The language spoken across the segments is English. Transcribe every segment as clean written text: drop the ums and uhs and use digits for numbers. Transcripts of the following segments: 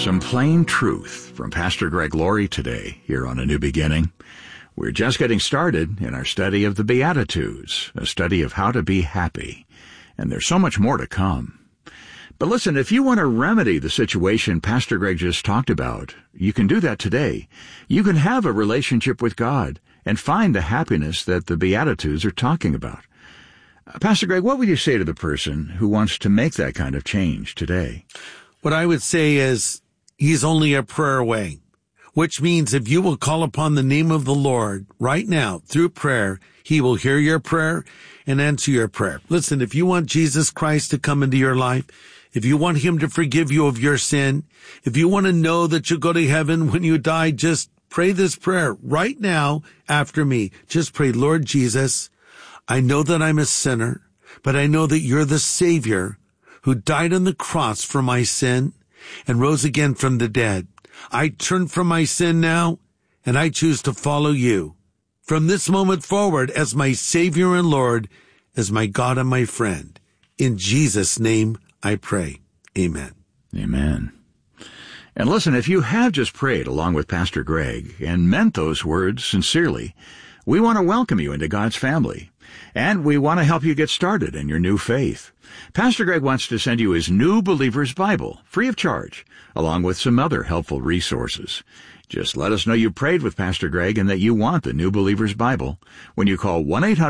Some plain truth from Pastor Greg Laurie today here on A New Beginning. We're just getting started in our study of the Beatitudes, a study of how to be happy. And there's so much more to come. But listen, if you want to remedy the situation Pastor Greg just talked about, you can do that today. You can have a relationship with God and find the happiness that the Beatitudes are talking about. Pastor Greg, what would you say to the person who wants to make that kind of change today? What I would say is, he's only a prayer away, which means if you will call upon the name of the Lord right now through prayer, he will hear your prayer and answer your prayer. Listen, if you want Jesus Christ to come into your life, if you want him to forgive you of your sin, if you want to know that you'll go to heaven when you die, just pray this prayer right now after me. Just pray, Lord Jesus, I know that I'm a sinner, but I know that you're the Savior who died on the cross for my sin and rose again from the dead. I turn from my sin now, and I choose to follow you from this moment forward as my Savior and Lord, as my God and my friend. In Jesus' name I pray. Amen. Amen. And listen, if you have just prayed along with Pastor Greg and meant those words sincerely, we want to welcome you into God's family. And we want to help you get started in your new faith. Pastor Greg wants to send you his New Believer's Bible, free of charge, along with some other helpful resources. Just let us know you prayed with Pastor Greg and that you want the New Believer's Bible when you call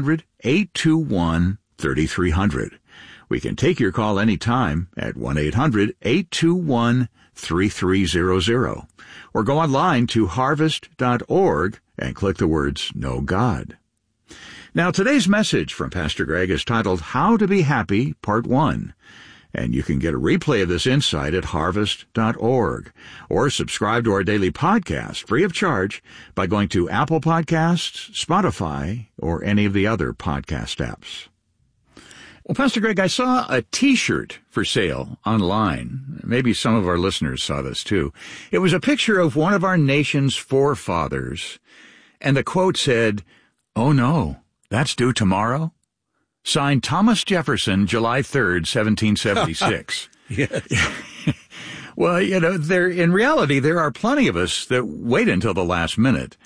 1-800-821-3300. We can take your call anytime at 1-800-821-3300. Or go online to harvest.org and click the words Know God. Now, today's message from Pastor Greg is titled How to Be Happy, Part 1. And you can get a replay of this insight at harvest.org or subscribe to our daily podcast free of charge by going to Apple Podcasts, Spotify, or any of the other podcast apps. Well, Pastor Greg, I saw a T-shirt for sale online. Maybe some of our listeners saw this too. It was a picture of one of our nation's forefathers, and the quote said, "Oh no, that's due tomorrow?" Signed Thomas Jefferson, July 3rd, 1776. Yes. Well, in reality, there are plenty of us that wait until the last minute.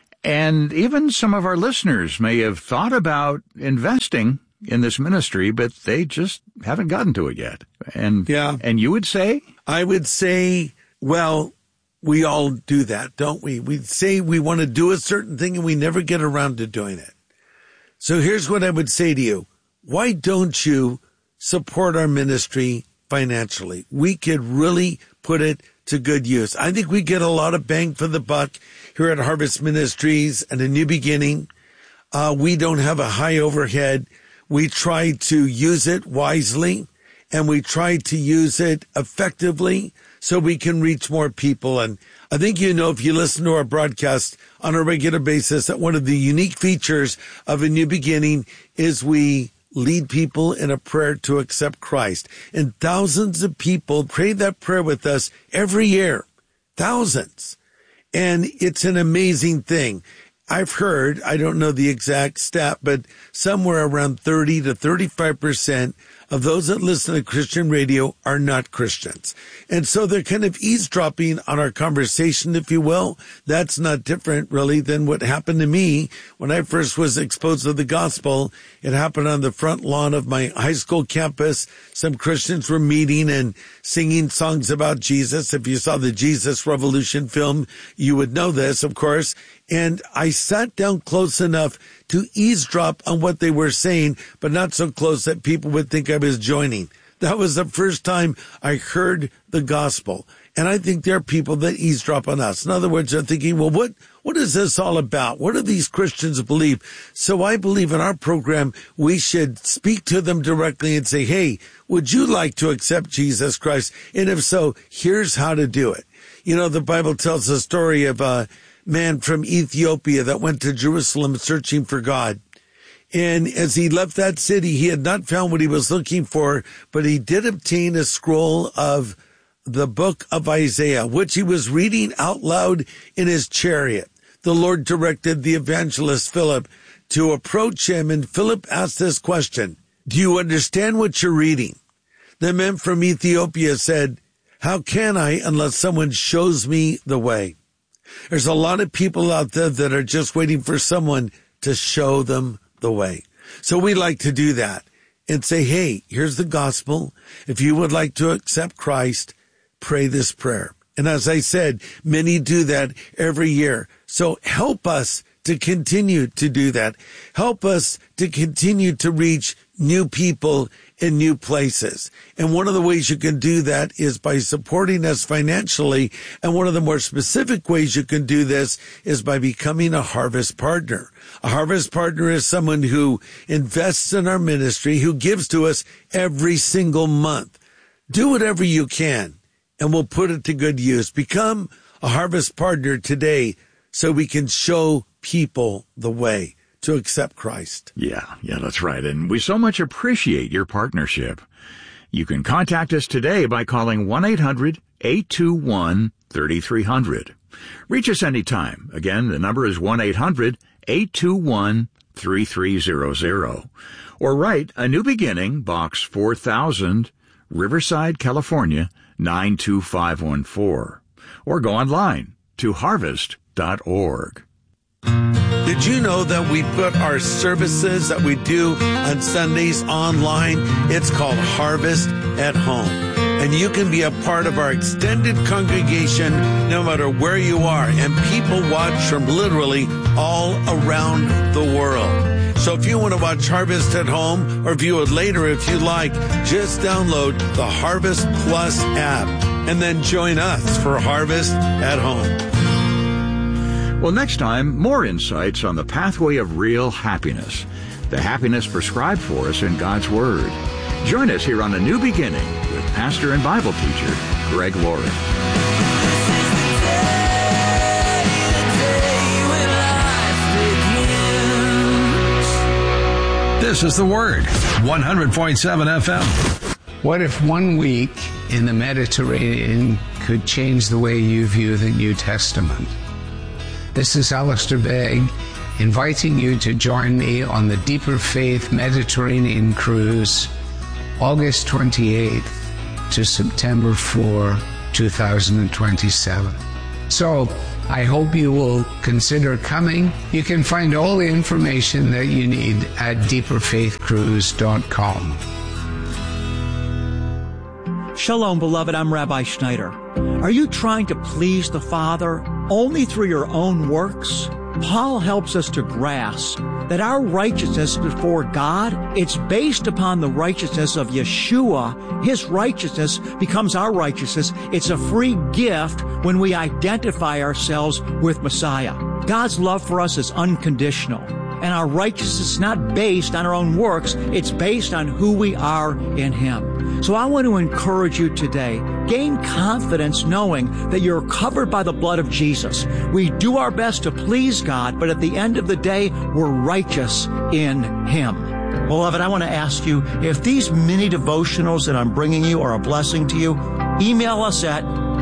And even some of our listeners may have thought about investing in this ministry, but they just haven't gotten to it yet. And you would say? I would say, well, we all do that, don't we? We say we want to do a certain thing and we never get around to doing it. So here's what I would say to you. Why don't you support our ministry financially? We could really put it to good use. I think we get a lot of bang for the buck here at Harvest Ministries and A New Beginning. We don't have a high overhead. We try to use it wisely, and we try to use it effectively so we can reach more people. And I think if you listen to our broadcast on a regular basis, that one of the unique features of A New Beginning is we lead people in a prayer to accept Christ. And thousands of people pray that prayer with us every year. Thousands. And it's an amazing thing. I've heard, I don't know the exact stat, but somewhere around 30 to 35% of those that listen to Christian radio are not Christians. And so they're kind of eavesdropping on our conversation, if you will. That's not different, really, than what happened to me when I first was exposed to the gospel. It happened on the front lawn of my high school campus. Some Christians were meeting and singing songs about Jesus. If you saw the Jesus Revolution film, you would know this, of course. And I sat down close enough to eavesdrop on what they were saying, but not so close that people would think I was joining. That was the first time I heard the gospel. And I think there are people that eavesdrop on us. In other words, they're thinking, well, what is this all about? What do these Christians believe? So I believe in our program, we should speak to them directly and say, hey, would you like to accept Jesus Christ? And if so, here's how to do it. The Bible tells the story of a man from Ethiopia that went to Jerusalem searching for God. And as he left that city, he had not found what he was looking for, but he did obtain a scroll of the book of Isaiah, which he was reading out loud in his chariot. The Lord directed the evangelist Philip to approach him, and Philip asked this question, do you understand what you're reading? The man from Ethiopia said, How can I unless someone shows me the way? There's a lot of people out there that are just waiting for someone to show them the way. So we like to do that and say, hey, here's the gospel. If you would like to accept Christ, pray this prayer. And as I said, many do that every year. So help us to continue to do that. Help us to continue to reach new people in new places. And one of the ways you can do that is by supporting us financially. And one of the more specific ways you can do this is by becoming a Harvest Partner. A Harvest Partner is someone who invests in our ministry, who gives to us every single month. Do whatever you can, and we'll put it to good use. Become a Harvest Partner today so we can show people the way to accept Christ. Yeah, that's right. And we so much appreciate your partnership. You can contact us today by calling 1-800-821-3300. Reach us anytime. Again, the number is 1-800-821-3300. Or write A New Beginning, Box 4000, Riverside, California, 92514. Or go online to harvest.org. Did you know that we put our services that we do on Sundays online? It's called Harvest at Home. And you can be a part of our extended congregation no matter where you are. And people watch from literally all around the world. So if you want to watch Harvest at Home or view it later if you like, just download the Harvest Plus app and then join us for Harvest at Home. Well, next time, more insights on the pathway of real happiness, the happiness prescribed for us in God's Word. Join us here on A New Beginning with pastor and Bible teacher Greg Laurie. This is The Word, 100.7 FM. What if 1 week in the Mediterranean could change the way you view the New Testament? This is Alistair Begg, inviting you to join me on the Deeper Faith Mediterranean Cruise, August 28th to September 4, 2027. So, I hope you will consider coming. You can find all the information that you need at deeperfaithcruise.com. Shalom, beloved. I'm Rabbi Schneider. Are you trying to please the Father only through your own works? Paul helps us to grasp that our righteousness before God, it's based upon the righteousness of Yeshua. His righteousness becomes our righteousness. It's a free gift when we identify ourselves with Messiah. God's love for us is unconditional. And our righteousness is not based on our own works. It's based on who we are in Him. So I want to encourage you today, gain confidence knowing that you're covered by the blood of Jesus. We do our best to please God, but at the end of the day, we're righteous in Him. Beloved, I want to ask you, if these mini devotionals that I'm bringing you are a blessing to you, email us at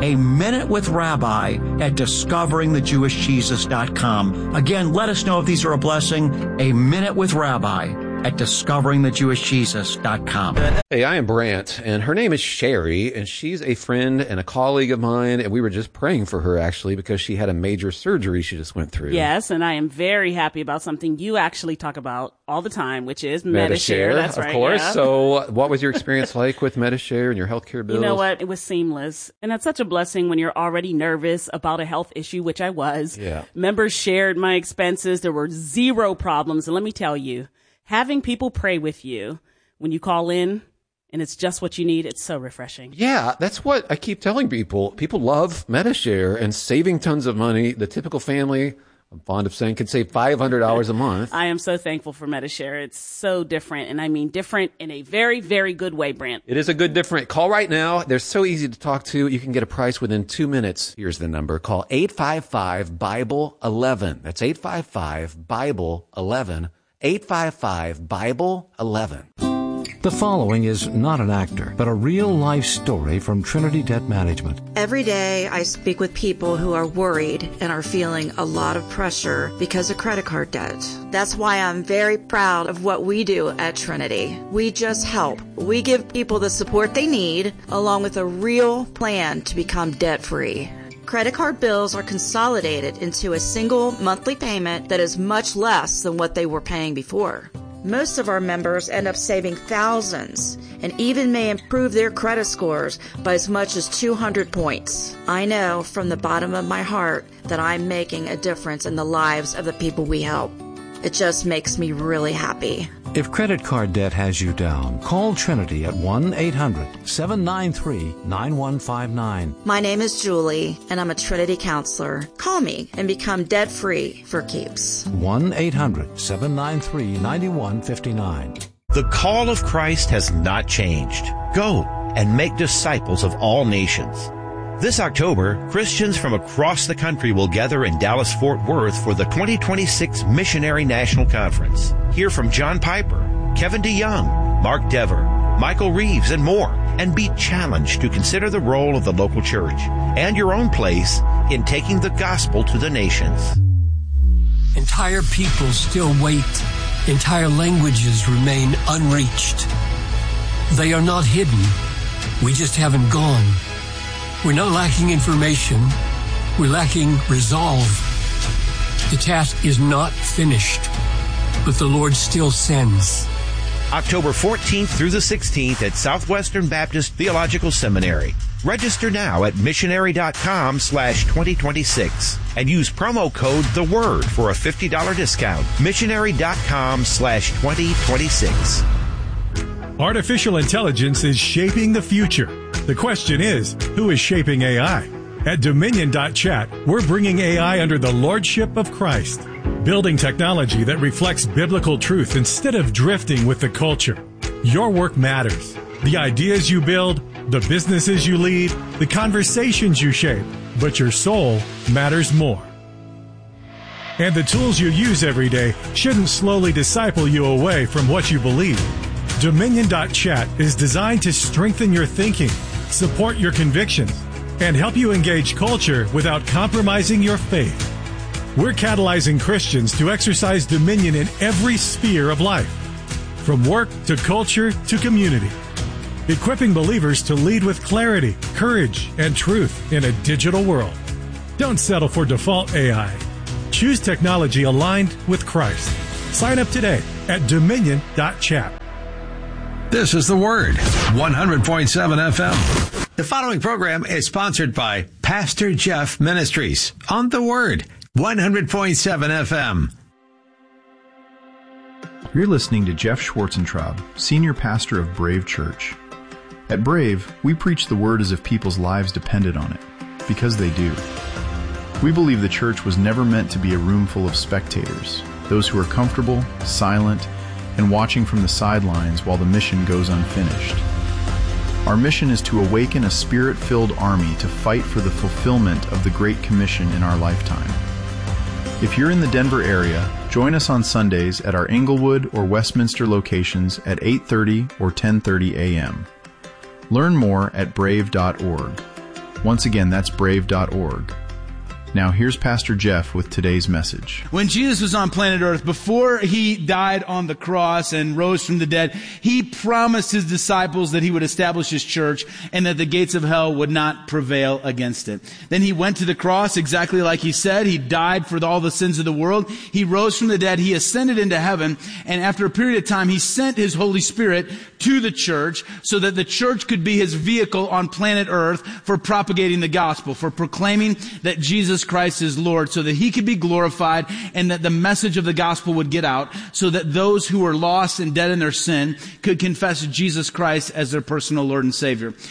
aminutewithrabbi@discoveringthejewishjesus.com. Again, let us know if these are a blessing. A Minute with Rabbi at discoveringthejewishjesus.com. Hey, I am Brant, and her name is Sherry, and she's a friend and a colleague of mine, and we were just praying for her, actually, because she had a major surgery she just went through. Yes, and I am very happy about something you actually talk about all the time, which is Medi-Share. That's right. Of course. Yeah. So what was your experience like with Medi-Share and your healthcare bills? You know what? It was seamless. And that's such a blessing when you're already nervous about a health issue, which I was. Yeah. Members shared my expenses. There were zero problems. And let me tell you, having people pray with you when you call in and it's just what you need, it's so refreshing. Yeah, that's what I keep telling people. People love Medi-Share and saving tons of money. The typical family, I'm fond of saying, can save $500 a month. I am so thankful for Medi-Share. It's so different, and I mean different in a very, very good way, Brant. It is a good different. Call right now. They're so easy to talk to. You can get a price within 2 minutes. Here's the number. Call 855-BIBLE-11. That's 855-BIBLE-11. 855-BIBLE-11. The following is not an actor, but a real-life story from Trinity Debt Management. Every day I speak with people who are worried and are feeling a lot of pressure because of credit card debt. That's why I'm very proud of what we do at Trinity. We just help. We give people the support they need, along with a real plan to become debt-free. Credit card bills are consolidated into a single monthly payment that is much less than what they were paying before. Most of our members end up saving thousands and even may improve their credit scores by as much as 200 points. I know from the bottom of my heart that I'm making a difference in the lives of the people we help. It just makes me really happy. If credit card debt has you down, call Trinity at 1-800-793-9159. My name is Julie, and I'm a Trinity counselor. Call me and become debt-free for keeps. 1-800-793-9159. The call of Christ has not changed. Go and make disciples of all nations. This October, Christians from across the country will gather in Dallas-Fort Worth for the 2026 Missionary National Conference. Hear from John Piper, Kevin DeYoung, Mark Dever, Michael Reeves, and more, and be challenged to consider the role of the local church and your own place in taking the gospel to the nations. Entire peoples still wait. Entire languages remain unreached. They are not hidden. We just haven't gone. We're not lacking information. We're lacking resolve. The task is not finished, but the Lord still sends. October 14th through the 16th at Southwestern Baptist Theological Seminary. Register now at missionary.com/2026 and use promo code THEWORD for a $50 discount. Missionary.com/2026. Artificial intelligence is shaping the future. The question is, who is shaping AI? At Dominion.chat, we're bringing AI under the lordship of Christ, building technology that reflects biblical truth instead of drifting with the culture. Your work matters. The ideas you build, the businesses you lead, the conversations you shape, but your soul matters more. And the tools you use every day shouldn't slowly disciple you away from what you believe. Dominion.chat is designed to strengthen your thinking, support your convictions, and help you engage culture without compromising your faith. We're catalyzing Christians to exercise dominion in every sphere of life, from work to culture to community, equipping believers to lead with clarity, courage, and truth in a digital world. Don't settle for default AI. Choose technology aligned with Christ. Sign up today at Dominion.chat. This is The Word, 100.7 FM. The following program is sponsored by Pastor Jeff Ministries on The Word, 100.7 FM. You're listening to Jeff Schwarzentraub, Senior Pastor of Brave Church. At Brave, we preach the Word as if people's lives depended on it, because they do. We believe the church was never meant to be a room full of spectators, those who are comfortable, silent, and watching from the sidelines while the mission goes unfinished. Our mission is to awaken a spirit-filled army to fight for the fulfillment of the Great Commission in our lifetime. If you're in the Denver area, join us on Sundays at our Englewood or Westminster locations at 8:30 or 10:30 a.m. Learn more at brave.org. Once again, that's brave.org. Now here's Pastor Jeff with today's message. When Jesus was on planet Earth, before he died on the cross and rose from the dead, he promised his disciples that he would establish his church and that the gates of hell would not prevail against it. Then he went to the cross exactly like he said. He died for all the sins of the world. He rose from the dead. He ascended into heaven. And after a period of time, he sent his Holy Spirit to the church so that the church could be his vehicle on planet Earth for propagating the gospel, for proclaiming that Jesus Christ is Lord, so that he could be glorified and that the message of the gospel would get out, so that those who were lost and dead in their sin could confess Jesus Christ as their personal Lord and Savior.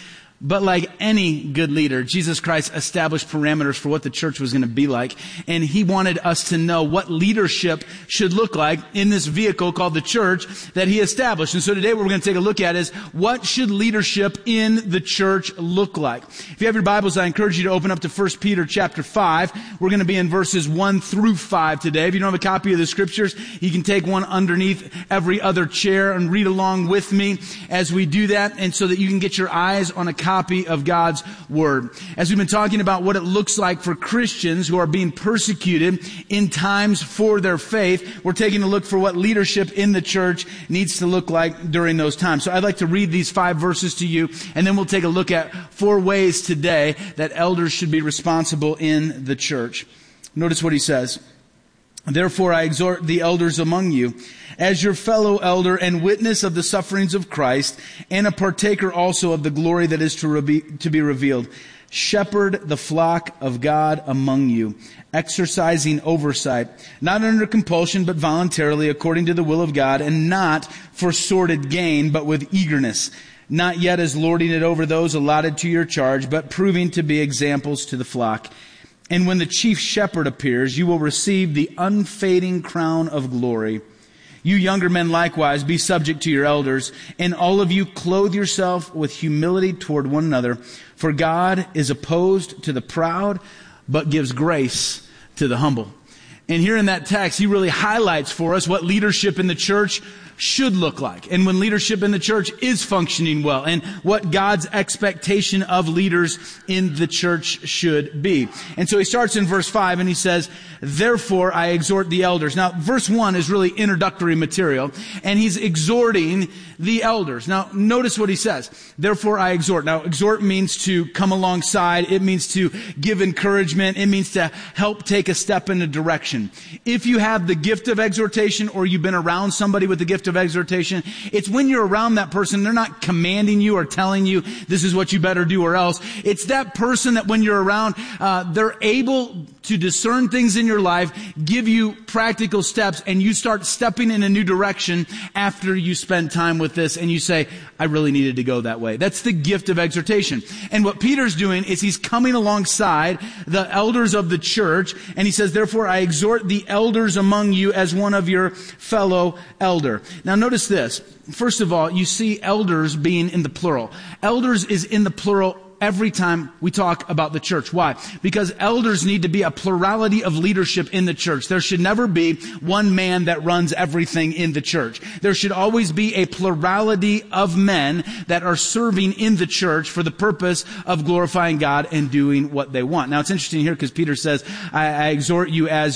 But like any good leader, Jesus Christ established parameters for what the church was going to be like. And he wanted us to know what leadership should look like in this vehicle called the church that he established. And so today what we're going to take a look at is, what should leadership in the church look like? If you have your Bibles, I encourage you to open up to 1 Peter chapter 5. We're going to be in verses 1 through 5 today. If you don't have a copy of the scriptures, you can take one underneath every other chair and read along with me as we do that, and so that you can get your eyes on a copy of God's Word. As we've been talking about what it looks like for Christians who are being persecuted in times for their faith, we're taking a look for what leadership in the church needs to look like during those times. So I'd like to read these 5 verses to you, and then we'll take a look at 4 ways today that elders should be responsible in the church. Notice what he says. Therefore, I exhort the elders among you, as your fellow elder and witness of the sufferings of Christ, and a partaker also of the glory that is to be revealed. Shepherd the flock of God among you, exercising oversight, not under compulsion, but voluntarily, according to the will of God, and not for sordid gain, but with eagerness, not yet as lording it over those allotted to your charge, but proving to be examples to the flock. And when the chief shepherd appears, you will receive the unfading crown of glory. You younger men likewise be subject to your elders, and all of you clothe yourself with humility toward one another. For God is opposed to the proud, but gives grace to the humble. And here in that text, he really highlights for us what leadership in the church should look like, and when leadership in the church is functioning well, and what God's expectation of leaders in the church should be. And so he starts in verse 5 and he says, therefore I exhort the elders. Now verse 1 is really introductory material, and he's exhorting the elders. Now notice what he says. Therefore I exhort. Now exhort means to come alongside. It means to give encouragement. It means to help take a step in a direction. If you have the gift of exhortation, or you've been around somebody with the gift of exhortation, it's when you're around that person, they're not commanding you or telling you this is what you better do or else. It's that person that when you're around, they're able to discern things in your life, give you practical steps, and you start stepping in a new direction after you spend time with this, and you say, I really needed to go that way. That's the gift of exhortation. And what Peter's doing is he's coming alongside the elders of the church, and he says, therefore I exhort the elders among you as one of your fellow elder. Now notice this. First of all, you see elders being in the plural. Elders is in the plural every time we talk about the church. Why? Because elders need to be a plurality of leadership in the church. There should never be one man that runs everything in the church. There should always be a plurality of men that are serving in the church for the purpose of glorifying God and doing what they want. Now it's interesting here because Peter says, I exhort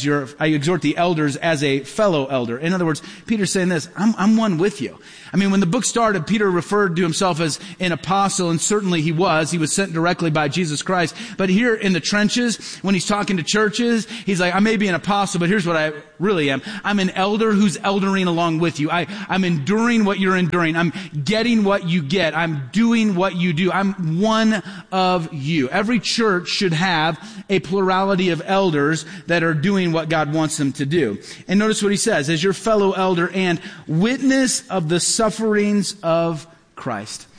the elders as a fellow elder. In other words, Peter's saying this, I'm one with you. I mean, when the book started, Peter referred to himself as an apostle, and certainly he was. He was sent directly by Jesus Christ. But here in the trenches, when he's talking to churches, he's like, I may be an apostle, but here's what I really am. I'm an elder who's eldering along with you. I'm enduring what you're enduring. I'm getting what you get. I'm doing what you do. I'm one of you. Every church should have a plurality of elders that are doing what God wants them to do. And notice what he says, as your fellow elder and witness of the sufferings of Christ.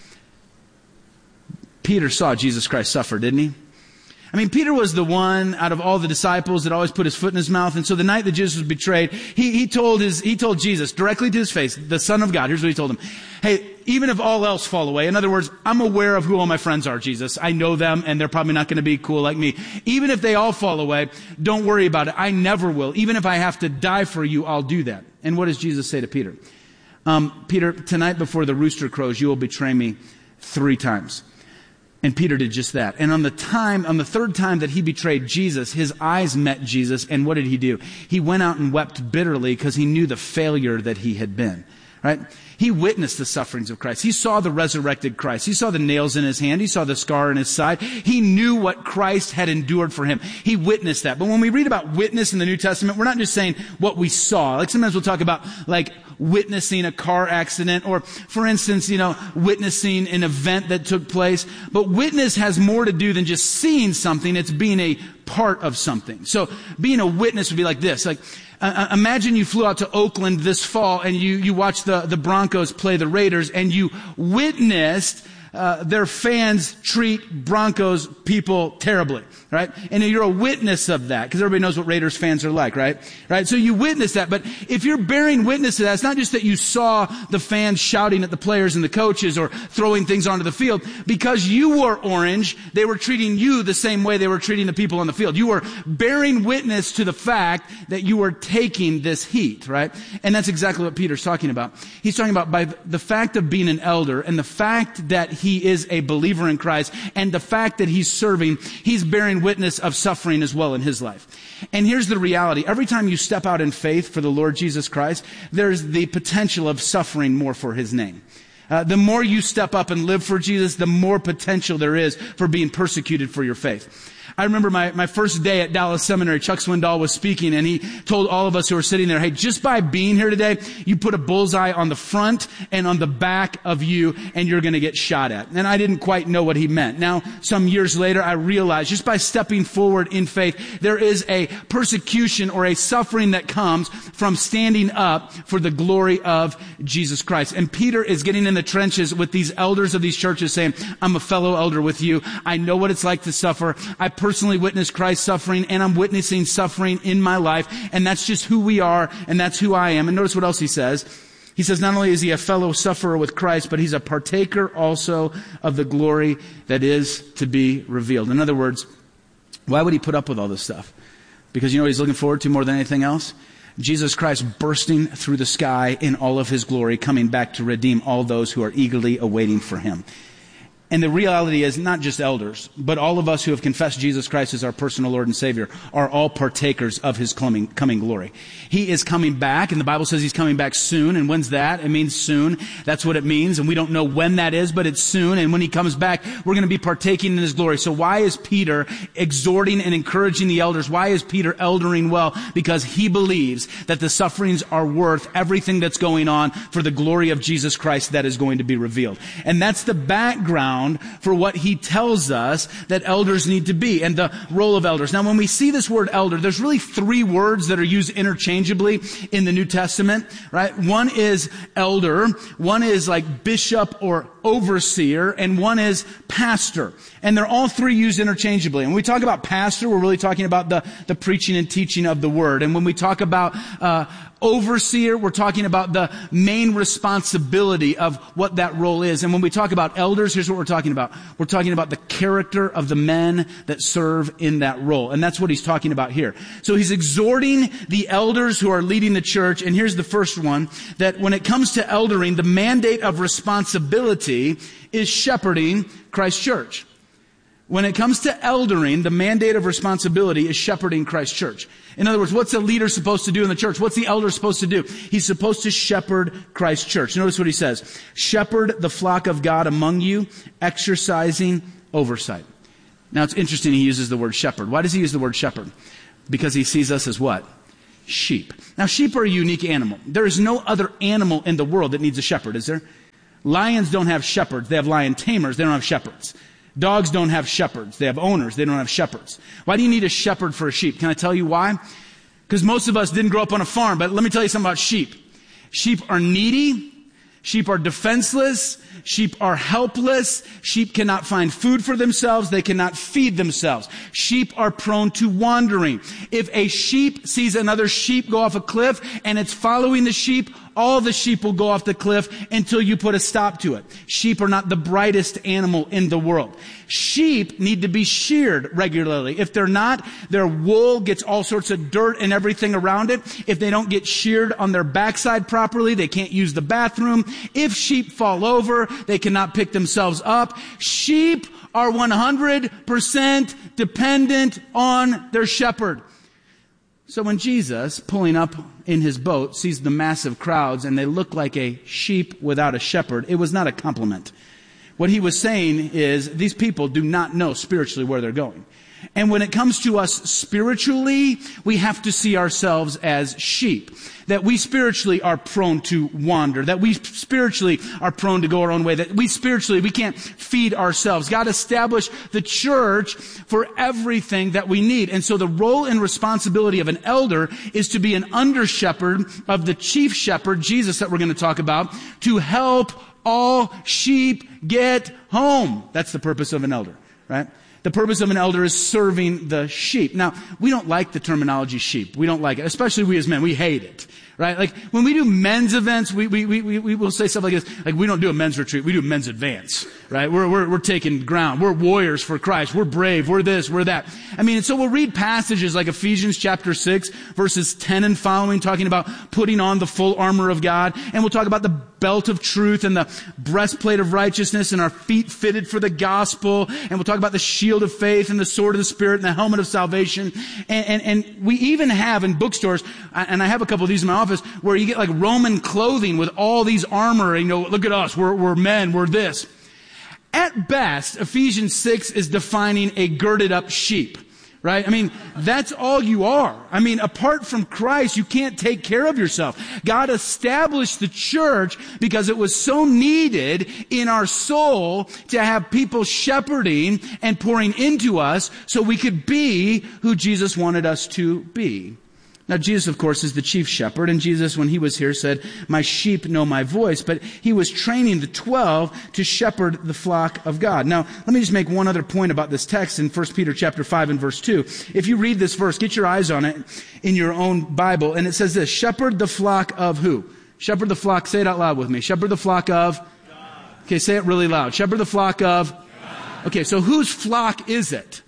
Peter saw Jesus Christ suffer, didn't he? I mean, Peter was the one out of all the disciples that always put his foot in his mouth. And so the night that Jesus was betrayed, he told Jesus directly to his face, the Son of God. Here's what he told him. Hey, even if all else fall away, in other words, I'm aware of who all my friends are, Jesus. I know them, and they're probably not going to be cool like me. Even if they all fall away, don't worry about it. I never will. Even if I have to die for you, I'll do that. And what does Jesus say to Peter? Peter, tonight before the rooster crows, you will betray me 3 times. And Peter did just that. And on the third time that he betrayed Jesus, his eyes met Jesus. And what did he do? He went out and wept bitterly because he knew the failure that he had been. Right? He witnessed the sufferings of Christ. He saw the resurrected Christ. He saw the nails in his hand. He saw the scar in his side. He knew what Christ had endured for him. He witnessed that. But when we read about witness in the New Testament, we're not just saying what we saw. Like sometimes we'll talk about like witnessing a car accident or, for instance, witnessing an event that took place. But witness has more to do than just seeing something. It's being a part of something. So being a witness would be like this. Like, imagine you flew out to Oakland this fall and you watched the Broncos play the Raiders and you witnessed their fans treat Broncos people terribly, right? And you're a witness of that, because everybody knows what Raiders fans are like, right? Right? So you witness that, but if you're bearing witness to that, it's not just that you saw the fans shouting at the players and the coaches or throwing things onto the field. Because you wore orange, they were treating you the same way they were treating the people on the field. You were bearing witness to the fact that you were taking this heat, right? And that's exactly what Peter's talking about. He's talking about by the fact of being an elder and the fact that he is a believer in Christ and the fact that he's serving, he's bearing witness of suffering as well in his life. And here's the reality. Every time you step out in faith for the Lord Jesus Christ, there's the potential of suffering more for his name. The more you step up and live for Jesus, the more potential there is for being persecuted for your faith. I remember my first day at Dallas Seminary, Chuck Swindoll was speaking, and he told all of us who were sitting there, hey, just by being here today, you put a bullseye on the front and on the back of you, and you're going to get shot at. And I didn't quite know what he meant. Now, some years later, I realized just by stepping forward in faith, there is a persecution or a suffering that comes from standing up for the glory of Jesus Christ. And Peter is getting in the trenches with these elders of these churches saying, I'm a fellow elder with you. I know what it's like to suffer. I personally witnessed Christ's suffering, and I'm witnessing suffering in my life, and that's just who we are, and that's who I am. And notice what else he says. He says not only is he a fellow sufferer with Christ, but he's a partaker also of the glory that is to be revealed. In other words, why would he put up with all this stuff? Because you know what he's looking forward to more than anything else? Jesus Christ bursting through the sky in all of his glory, coming back to redeem all those who are eagerly awaiting for him. And the reality is not just elders, but all of us who have confessed Jesus Christ as our personal Lord and Savior are all partakers of his coming glory. He is coming back, and the Bible says he's coming back soon. And when's that? It means soon. That's what it means. And we don't know when that is, but it's soon. And when he comes back, we're going to be partaking in his glory. So why is Peter exhorting and encouraging the elders? Why is Peter eldering well? Because he believes that the sufferings are worth everything that's going on for the glory of Jesus Christ that is going to be revealed. And that's the background for what he tells us that elders need to be and the role of elders. Now, when we see this word elder, there's really three words that are used interchangeably in the New Testament, right? One is elder, one is like bishop or overseer, and one is pastor. And they're all three used interchangeably. And when we talk about pastor, we're really talking about the preaching and teaching of the word. And when we talk about overseer, we're talking about the main responsibility of what that role is. And when we talk about elders, here's what we're talking about. We're talking about the character of the men that serve in that role. And that's what he's talking about here. So he's exhorting the elders who are leading the church. And here's the first one, that when it comes to eldering, the mandate of responsibility is shepherding Christ's church. When it comes to eldering, the mandate of responsibility is shepherding Christ's church. In other words, what's a leader supposed to do in the church? What's the elder supposed to do? He's supposed to shepherd Christ's church. Notice what he says. Shepherd the flock of God among you, exercising oversight. Now it's interesting he uses the word shepherd. Why does he use the word shepherd? Because he sees us as what? Sheep. Now sheep are a unique animal. There is no other animal in the world that needs a shepherd, is there? Lions don't have shepherds. They have lion tamers. They don't have shepherds. Dogs don't have shepherds. They have owners. They don't have shepherds. Why do you need a shepherd for a sheep? Can I tell you why? Because most of us didn't grow up on a farm, but let me tell you something about sheep. Sheep are needy. Sheep are defenseless. Sheep are helpless. Sheep cannot find food for themselves. They cannot feed themselves. Sheep are prone to wandering. If a sheep sees another sheep go off a cliff and it's following the sheep, all the sheep will go off the cliff until you put a stop to it. Sheep are not the brightest animal in the world. Sheep need to be sheared regularly. If they're not, their wool gets all sorts of dirt and everything around it. If they don't get sheared on their backside properly, they can't use the bathroom. If sheep fall over, they cannot pick themselves up. Sheep are 100% dependent on their shepherd. So when Jesus, pulling up in his boat, sees the massive crowds and they look like a sheep without a shepherd, it was not a compliment. What he was saying is these people do not know spiritually where they're going. And when it comes to us spiritually, we have to see ourselves as sheep. That we spiritually are prone to wander. That we spiritually are prone to go our own way. That we spiritually, we can't feed ourselves. God established the church for everything that we need. And so the role and responsibility of an elder is to be an under shepherd of the chief shepherd, Jesus, that we're going to talk about, to help all sheep get home. That's the purpose of an elder, right? The purpose of an elder is serving the sheep. Now, we don't like the terminology sheep. We don't like it, especially we as men. We hate it, right? Like when we do men's events, we will say stuff like this. Like we don't do a men's retreat. We do a men's advance, right? We're taking ground. We're warriors for Christ. We're brave. We're this, we're that. I mean, so we'll read passages like Ephesians chapter 6, verses 10 and following, talking about putting on the full armor of God. And we'll talk about the belt of truth and the breastplate of righteousness and our feet fitted for the gospel. And we'll talk about the shield of faith and the sword of the Spirit and the helmet of salvation. And we even have in bookstores, and I have a couple of these in my office, where you get like Roman clothing with all these armor. You know, look at us. We're men. We're this. At best, Ephesians 6 is defining a girded up sheep. Right? I mean, that's all you are. I mean, apart from Christ, you can't take care of yourself. God established the church because it was so needed in our soul to have people shepherding and pouring into us so we could be who Jesus wanted us to be. Now, Jesus, of course, is the chief shepherd, and Jesus, when he was here, said, "My sheep know my voice," but he was training the 12 to shepherd the flock of God. Now, let me just make one other point about this text in 1 Peter chapter 5 and verse 2. If you read this verse, get your eyes on it in your own Bible, and it says this, shepherd the flock of who? Shepherd the flock, say it out loud with me. Shepherd the flock of? God. Okay, say it really loud. Shepherd the flock of? God. Okay, so whose flock is it?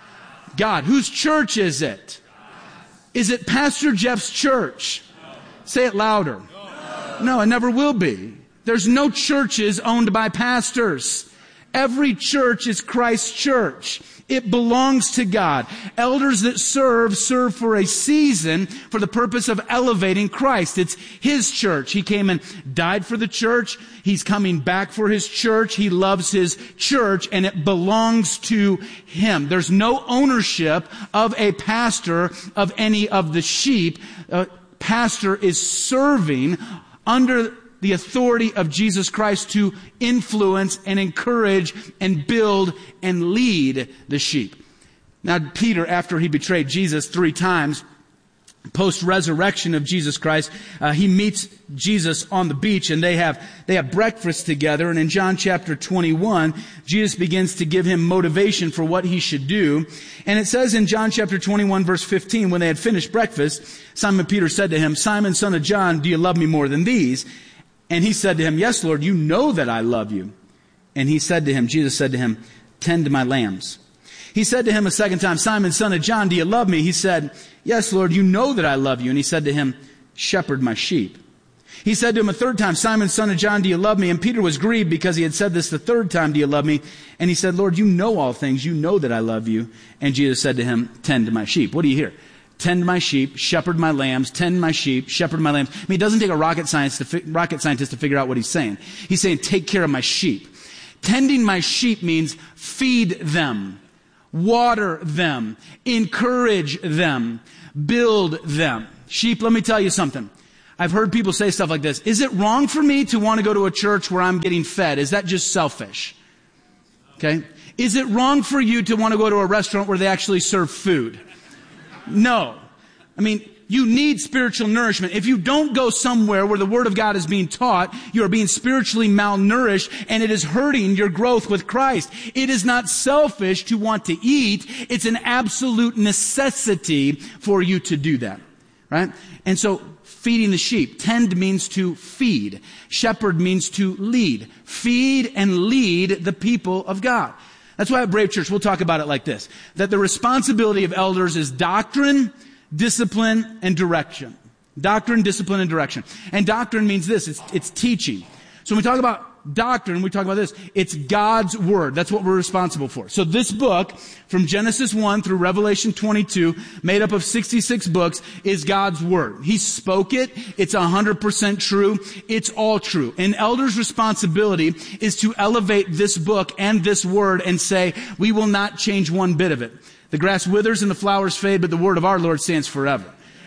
God. Whose church is it? Is it Pastor Jeff's church? No. Say it louder. No, it never will be. There's no churches owned by pastors. Every church is Christ's church. It belongs to God. Elders that serve for a season for the purpose of elevating Christ. It's His church. He came and died for the church. He's coming back for His church. He loves His church, and it belongs to Him. There's no ownership of a pastor of any of the sheep. A pastor is serving under the authority of Jesus Christ to influence and encourage and build and lead the sheep. Now, Peter, after he betrayed Jesus 3 times, post-resurrection of Jesus Christ, he meets Jesus on the beach, and they have breakfast together. And in John chapter 21, Jesus begins to give him motivation for what he should do. And it says in John chapter 21, verse 15, when they had finished breakfast, Simon Peter said to him, "Simon, son of John, do you love me more than these?" And he said to him, "Yes, Lord, you know that I love you." And Jesus said to him, "Tend my lambs." He said to him a second time, "Simon, son of John, do you love me?" He said, "Yes, Lord, you know that I love you." And he said to him, "Shepherd my sheep." He said to him a third time, "Simon, son of John, do you love me?" And Peter was grieved because he had said this the third time, "Do you love me?" And he said, "Lord, you know all things. You know that I love you." And Jesus said to him, "Tend my sheep." What do you hear? Tend my sheep, shepherd my lambs, tend my sheep, shepherd my lambs. I mean, it doesn't take a rocket scientist to figure out what he's saying. He's saying, take care of my sheep. Tending my sheep means feed them, water them, encourage them, build them. Sheep, let me tell you something. I've heard people say stuff like this. Is it wrong for me to want to go to a church where I'm getting fed? Is that just selfish? Okay. Is it wrong for you to want to go to a restaurant where they actually serve food? No. I mean, you need spiritual nourishment. If you don't go somewhere where the Word of God is being taught, you are being spiritually malnourished, and it is hurting your growth with Christ. It is not selfish to want to eat. It's an absolute necessity for you to do that. Right? And so, feeding the sheep. Tend means to feed. Shepherd means to lead. Feed and lead the people of God. That's why at Brave Church, we'll talk about it like this, that the responsibility of elders is doctrine, discipline, and direction. Doctrine, discipline, and direction. And doctrine means this, it's teaching. So when we talk about doctrine, we talk about this, it's God's Word. That's what we're responsible for. So this book, from Genesis 1 through Revelation 22, made up of 66 books, is God's Word. He spoke it. It's 100% true. It's all true. An elder's responsibility is to elevate this book and this Word and say, we will not change one bit of it. The grass withers and the flowers fade, but the word of our Lord stands forever.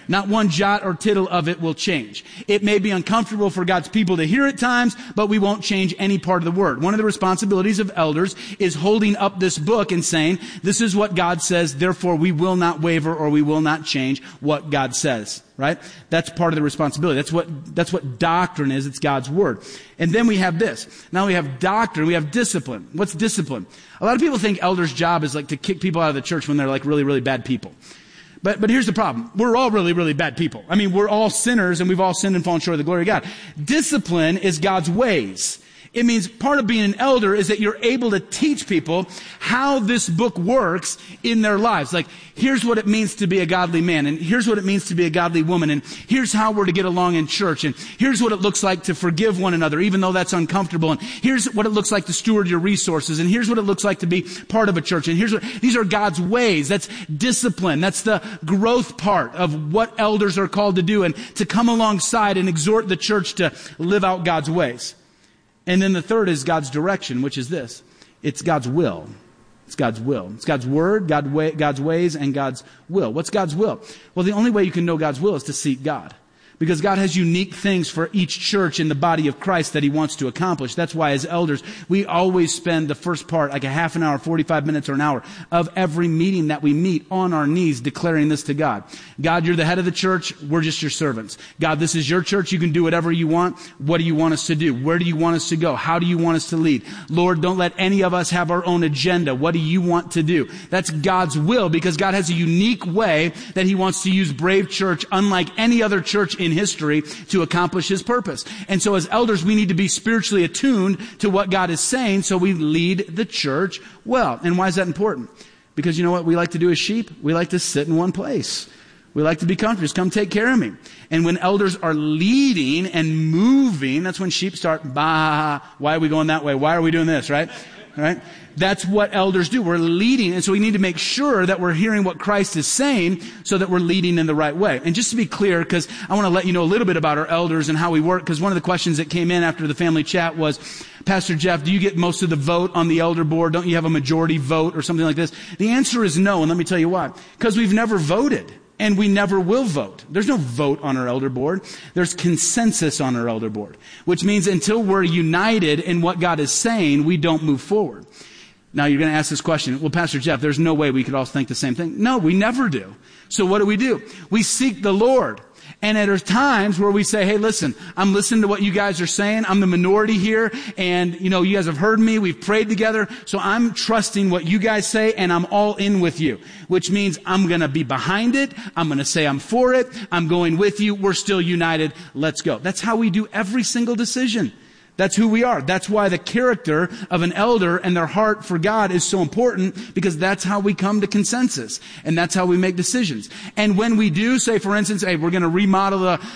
Not one jot or tittle of it will change. It may be uncomfortable for God's people to hear at times, but we won't change any part of the word. One of the responsibilities of elders is holding up this book and saying, this is what God says, therefore we will not waver or we will not change what God says. Right? That's part of the responsibility. That's what doctrine is. It's God's word. And then we have this. Now we have doctrine. We have discipline. What's discipline? A lot of people think elders' job is like to kick people out of the church when they're like really, really bad people. But here's the problem. We're all really, really bad people. I mean, we're all sinners and we've all sinned and fallen short of the glory of God. Discipline is God's ways. It means part of being an elder is that you're able to teach people how this book works in their lives. Like, here's what it means to be a godly man, and here's what it means to be a godly woman, and here's how we're to get along in church, and here's what it looks like to forgive one another, even though that's uncomfortable, and here's what it looks like to steward your resources, and here's what it looks like to be part of a church, and these are God's ways. That's discipline. That's the growth part of what elders are called to do, and to come alongside and exhort the church to live out God's ways. And then the third is God's direction, which is this. It's God's will. It's God's will. It's God's word, God's ways, and God's will. What's God's will? Well, the only way you can know God's will is to seek God. Because God has unique things for each church in the body of Christ that He wants to accomplish. That's why as elders, we always spend the first part, like a half an hour, 45 minutes, or an hour of every meeting that we meet on our knees declaring this to God. God, you're the head of the church. We're just your servants. God, this is your church. You can do whatever you want. What do you want us to do? Where do you want us to go? How do you want us to lead? Lord, don't let any of us have our own agenda. What do you want to do? That's God's will, because God has a unique way that He wants to use Brave Church, unlike any other church in history, to accomplish His purpose. And so as elders, we need to be spiritually attuned to what God is saying so we lead the church well. And why is that important? Because you know what we like to do as sheep? We like to sit in one place. We like to be comfortable. Just come take care of me. And when elders are leading and moving, that's when sheep start, why are we going that way? Why are we doing this, right? Right? That's what elders do. We're leading, and so we need to make sure that we're hearing what Christ is saying so that we're leading in the right way. And just to be clear, because I want to let you know a little bit about our elders and how we work, because one of the questions that came in after the family chat was, Pastor Jeff, do you get most of the vote on the elder board? Don't you have a majority vote or something like this? The answer is no, and let me tell you why. Because we've never voted. And we never will vote. There's no vote on our elder board. There's consensus on our elder board, which means until we're united in what God is saying, we don't move forward. Now you're going to ask this question, well, Pastor Jeff, there's no way we could all think the same thing. No, we never do. So what do? We seek the Lord. And there are times where we say, hey, listen, I'm listening to what you guys are saying. I'm the minority here. And, you guys have heard me. We've prayed together. So I'm trusting what you guys say, and I'm all in with you, which means I'm going to be behind it. I'm going to say I'm for it. I'm going with you. We're still united. Let's go. That's how we do every single decision. That's who we are. That's why the character of an elder and their heart for God is so important, because that's how we come to consensus. And that's how we make decisions. And when we do, say for instance, hey, we're going to remodel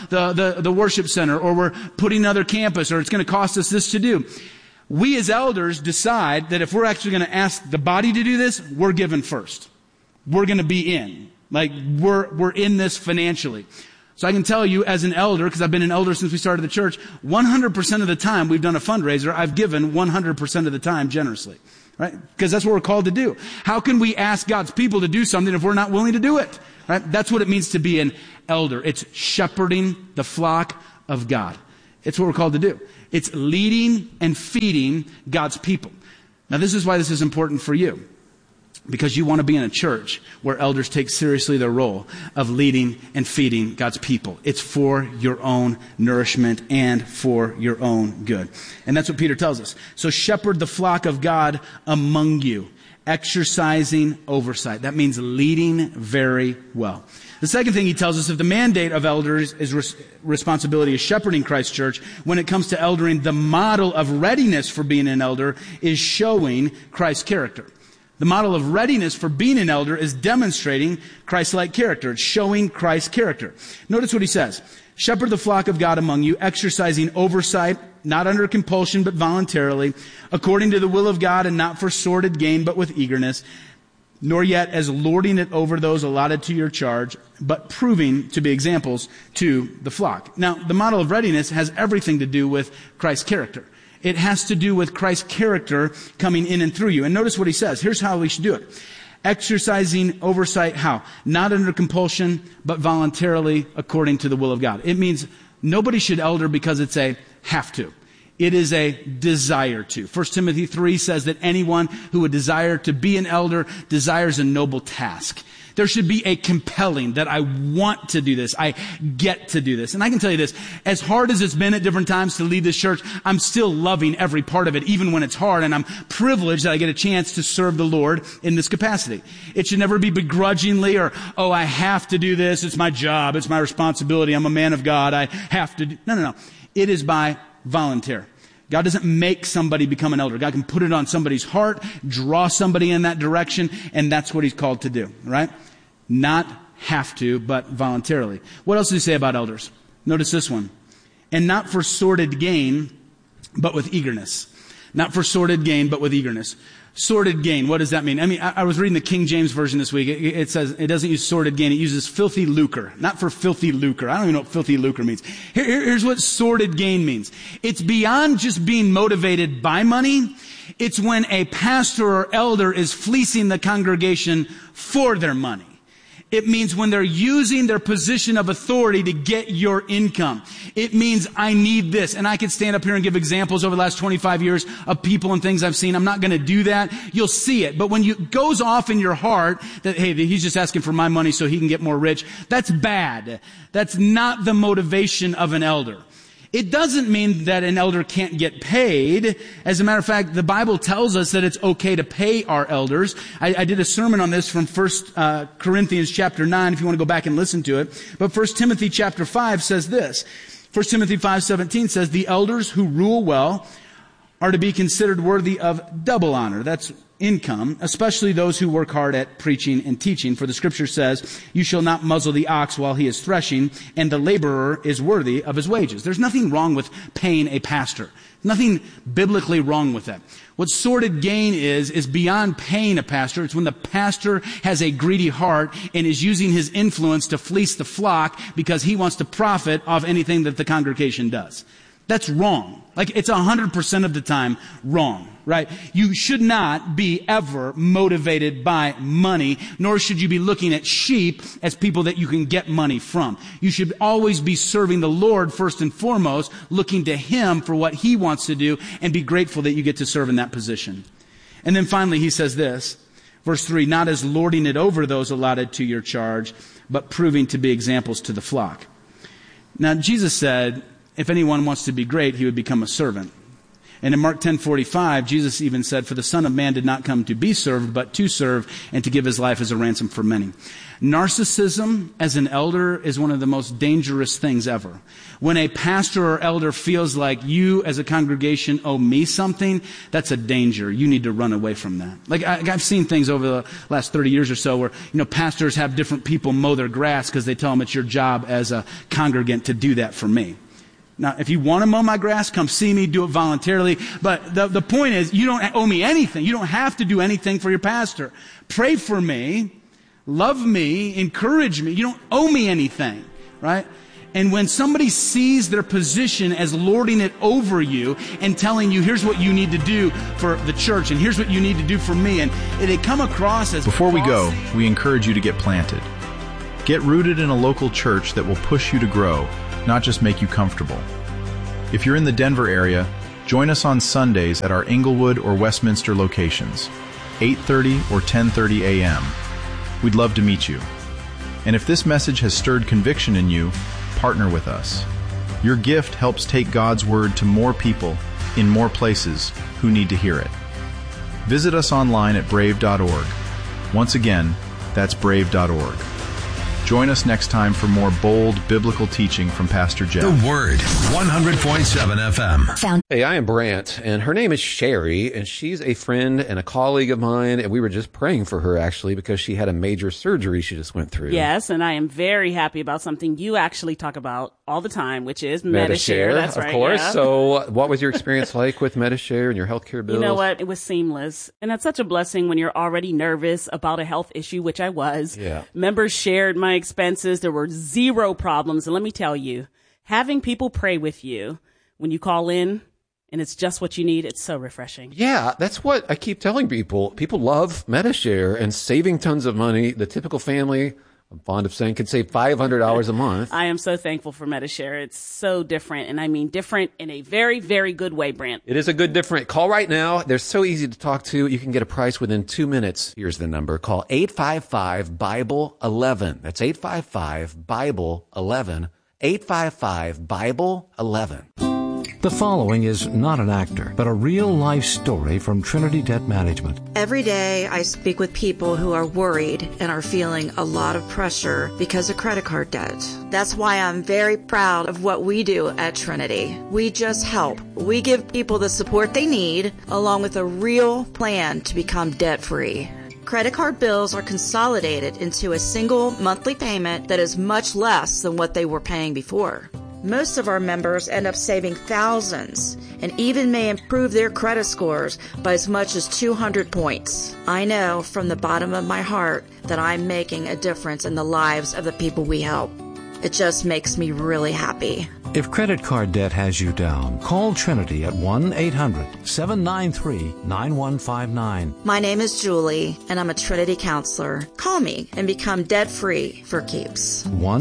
the worship center, or we're putting another campus, or it's going to cost us this to do. We as elders decide that if we're actually going to ask the body to do this, we're given first. We're going to be in. Like we're in this financially. So I can tell you as an elder, because I've been an elder since we started the church, 100% of the time we've done a fundraiser, I've given 100% of the time generously. Right? Because that's what we're called to do. How can we ask God's people to do something if we're not willing to do it? Right? That's what it means to be an elder. It's shepherding the flock of God. It's what we're called to do. It's leading and feeding God's people. Now this is why this is important for you. Because you want to be in a church where elders take seriously their role of leading and feeding God's people. It's for your own nourishment and for your own good. And that's what Peter tells us. So shepherd the flock of God among you, exercising oversight. That means leading very well. The second thing he tells us, if the mandate of elders is responsibility is shepherding Christ's church, when it comes to eldering, the model of readiness for being an elder is showing Christ's character. The model of readiness for being an elder is demonstrating Christ-like character. It's showing Christ's character. Notice what he says. Shepherd the flock of God among you, exercising oversight, not under compulsion, but voluntarily, according to the will of God, and not for sordid gain, but with eagerness, nor yet as lording it over those allotted to your charge, but proving to be examples to the flock. Now, the model of readiness has everything to do with Christ's character. It has to do with Christ's character coming in and through you. And notice what he says. Here's how we should do it. Exercising oversight, how? Not under compulsion, but voluntarily according to the will of God. It means nobody should elder because it's a have to. It is a desire to. 1 Timothy 3 says that anyone who would desire to be an elder desires a noble task. There should be a compelling that I want to do this. I get to do this. And I can tell you this, as hard as it's been at different times to lead this church, I'm still loving every part of it, even when it's hard. And I'm privileged that I get a chance to serve the Lord in this capacity. It should never be begrudgingly or, oh, I have to do this. It's my job. It's my responsibility. I'm a man of God. I have to do. No. It is by volunteer. God doesn't make somebody become an elder. God can put it on somebody's heart, draw somebody in that direction, and that's what he's called to do, right? Not have to, but voluntarily. What else does he say about elders? Notice this one. And not for sordid gain, but with eagerness. Not for sordid gain, but with eagerness. Sordid gain, what does that mean? I mean, I was reading the King James Version this week. It says it doesn't use sordid gain. It uses filthy lucre. Not for filthy lucre. I don't even know what filthy lucre means. Here's what sordid gain means. It's beyond just being motivated by money. It's when a pastor or elder is fleecing the congregation for their money. It means when they're using their position of authority to get your income. It means I need this. And I could stand up here and give examples over the last 25 years of people and things I've seen. I'm not going to do that. You'll see it. But when it goes off in your heart that, hey, he's just asking for my money so he can get more rich, that's bad. That's not the motivation of an elder. It doesn't mean that an elder can't get paid. As a matter of fact, the Bible tells us that it's okay to pay our elders. I did a sermon on this from 1 Corinthians chapter 9, if you want to go back and listen to it. But 1 Timothy chapter 5 says this. 1 Timothy 5:17 says, the elders who rule well are to be considered worthy of double honor. That's income, especially those who work hard at preaching and teaching. For the scripture says, you shall not muzzle the ox while he is threshing, and the laborer is worthy of his wages. There's nothing wrong with paying a pastor. Nothing biblically wrong with that. What sordid gain is beyond paying a pastor. It's when the pastor has a greedy heart and is using his influence to fleece the flock because he wants to profit off anything that the congregation does. That's wrong. Like, it's 100% of the time wrong, right? You should not be ever motivated by money, nor should you be looking at sheep as people that you can get money from. You should always be serving the Lord first and foremost, looking to Him for what He wants to do, and be grateful that you get to serve in that position. And then finally, he says this, verse 3, not as lording it over those allotted to your charge, but proving to be examples to the flock. Now, Jesus said, if anyone wants to be great, he would become a servant. And in Mark 10:45, Jesus even said, for the Son of Man did not come to be served, but to serve and to give his life as a ransom for many. Narcissism as an elder is one of the most dangerous things ever. When a pastor or elder feels like you as a congregation owe me something, that's a danger. You need to run away from that. Like I've seen things over the last 30 years or so where, pastors have different people mow their grass because they tell them it's your job as a congregant to do that for me. Now, if you want to mow my grass, come see me, do it voluntarily. But the point is, you don't owe me anything. You don't have to do anything for your pastor. Pray for me, love me, encourage me. You don't owe me anything, right? And when somebody sees their position as lording it over you and telling you, here's what you need to do for the church, and here's what you need to do for me, and they come across as Before we go, we encourage you to get planted. Get rooted in a local church that will push you to grow, not just make you comfortable. If you're in the Denver area, join us on Sundays at our Inglewood or Westminster locations, 8:30 or 10:30 a.m. We'd love to meet you. And if this message has stirred conviction in you, partner with us. Your gift helps take God's word to more people in more places who need to hear it. Visit us online at brave.org. Once again, that's brave.org. Join us next time for more bold biblical teaching from Pastor Jeff. The Word, 100.7 FM. Hey, I am Brant, and her name is Sherry, and she's a friend and a colleague of mine, and we were just praying for her, actually, because she had a major surgery she just went through. Yes, and I am very happy about something you actually talk about all the time, which is Medi-Share. That's right, of course. Yeah. So what was your experience like with Medi-Share and your healthcare bills? You know what? It was seamless. And that's such a blessing when you're already nervous about a health issue, which I was. Yeah. Members shared my expenses. There were zero problems. And let me tell you, having people pray with you when you call in, and it's just what you need. It's so refreshing. Yeah, that's what I keep telling people. People love Metashare and saving tons of money. The typical family, I'm fond of saying, could save $500 a month. I am so thankful for Metashare. It's so different, and I mean different in a very, very good way, Brent. It is a good different. Call right now. They're so easy to talk to. You can get a price within 2 minutes. Here's the number. Call 855-BIBLE-11. That's 855-BIBLE-11. 855-BIBLE-11. The following is not an actor, but a real-life story from Trinity Debt Management. Every day I speak with people who are worried and are feeling a lot of pressure because of credit card debt. That's why I'm very proud of what we do at Trinity. We just help. We give people the support they need, along with a real plan to become debt-free. Credit card bills are consolidated into a single monthly payment that is much less than what they were paying before. Most of our members end up saving thousands and even may improve their credit scores by as much as 200 points. I know from the bottom of my heart that I'm making a difference in the lives of the people we help. It just makes me really happy. If credit card debt has you down, call Trinity at 1-800-793-9159. My name is Julie, and I'm a Trinity counselor. Call me and become debt-free for keeps.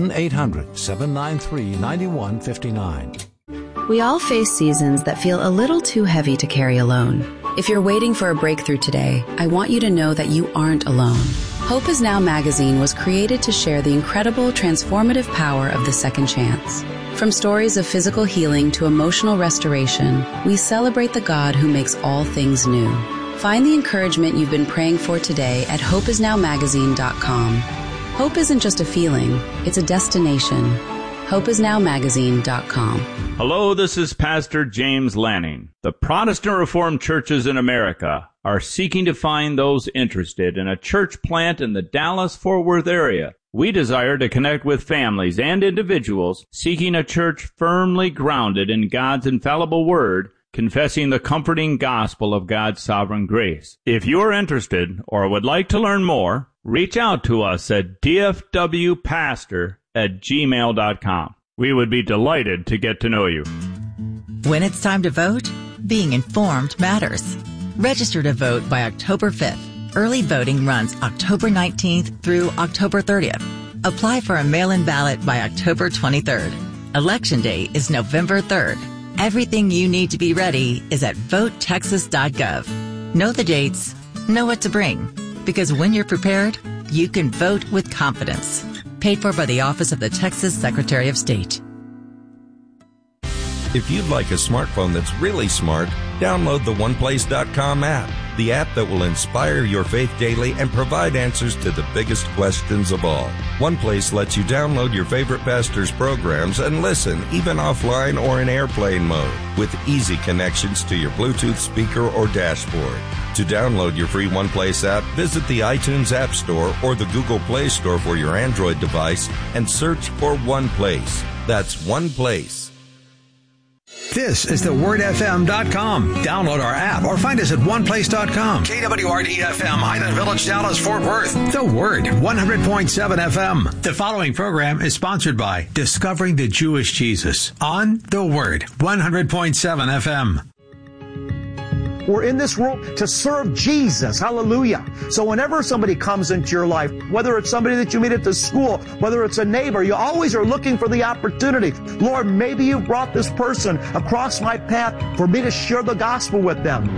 1-800-793-9159. We all face seasons that feel a little too heavy to carry alone. If you're waiting for a breakthrough today, I want you to know that you aren't alone. Hope Is Now magazine was created to share the incredible transformative power of the second chance. From stories of physical healing to emotional restoration, we celebrate the God who makes all things new. Find the encouragement you've been praying for today at hopeisnowmagazine.com. Hope isn't just a feeling, it's a destination. hopeisnowmagazine.com. Hello, this is Pastor James Lanning. The Protestant Reformed churches in America are seeking to find those interested in a church plant in the Dallas-Fort Worth area. We desire to connect with families and individuals seeking a church firmly grounded in God's infallible word, confessing the comforting gospel of God's sovereign grace. If you are interested or would like to learn more, reach out to us at dfwpastor@gmail.com. We would be delighted to get to know you. When it's time to vote, being informed matters. Register to vote by October 5th. Early voting runs October 19th through October 30th. Apply for a mail-in ballot by October 23rd. Election Day is November 3rd. Everything you need to be ready is at votetexas.gov. Know the dates, know what to bring, because when you're prepared, you can vote with confidence. Paid for by the Office of the Texas Secretary of State. If you'd like a smartphone that's really smart, download the OnePlace.com app, the app that will inspire your faith daily and provide answers to the biggest questions of all. OnePlace lets you download your favorite pastor's programs and listen, even offline or in airplane mode, with easy connections to your Bluetooth speaker or dashboard. To download your free OnePlace app, visit the iTunes App Store or the Google Play Store for your Android device and search for OnePlace. That's OnePlace. This is thewordfm.com. Download our app or find us at oneplace.com. KWRD-FM, Highland Village, Dallas, Fort Worth. The Word, 100.7 FM. The following program is sponsored by Discovering the Jewish Jesus on The Word, 100.7 FM. We're in this world to serve Jesus. Hallelujah. So whenever somebody comes into your life, whether it's somebody that you meet at the school, whether it's a neighbor, you always are looking for the opportunity. Lord, maybe you brought this person across my path for me to share the gospel with them.